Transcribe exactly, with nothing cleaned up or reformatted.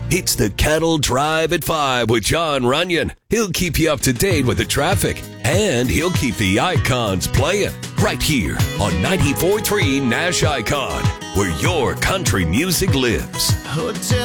It's the Kettle Drive at five with John Runyon. He'll keep you up to date with the traffic, and he'll keep the icons playing right here on ninety-four point three Nash Icon, where your country music lives. Hotel